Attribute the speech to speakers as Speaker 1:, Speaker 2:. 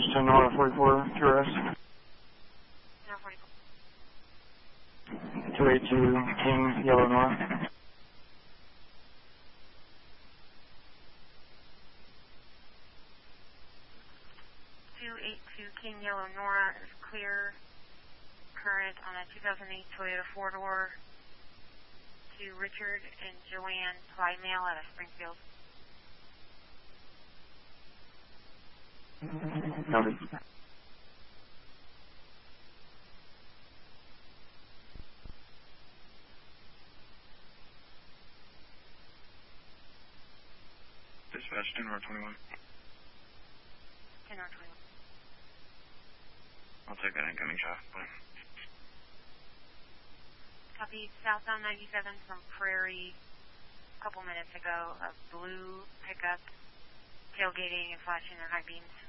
Speaker 1: to Nora 44, QRS.
Speaker 2: Nora 44.
Speaker 1: 282, King, Yellow Nora.
Speaker 2: 282 King Yellow Nora is clear. Current on a 2008 Toyota 4-door to Richard and Joanne Plymale out of Springfield.
Speaker 1: Noted.
Speaker 3: Dispatch 10 Nora 21.
Speaker 2: 10 Nora 21.
Speaker 3: I'll take that incoming shot.
Speaker 2: Copy, southbound 97 from Prairie a couple minutes ago. A blue pickup tailgating and flashing their high beams.